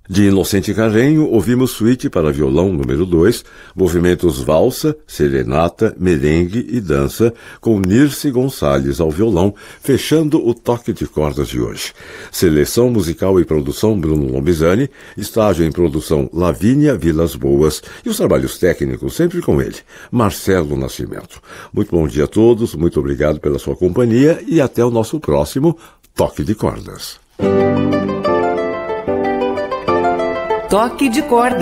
De Inocente Carrenho, ouvimos suíte para violão número 2, movimentos valsa, serenata, merengue e dança, com Nirce Gonçalves ao violão, fechando o toque de cordas de hoje. Seleção musical e produção Bruno Lombizani, estágio em produção Lavínia Vilas Boas e os trabalhos técnicos sempre com ele, Marcelo Nascimento. Muito bom dia a todos, muito obrigado pela sua companhia e até o nosso próximo Toque de Cordas. Toque de Cordas.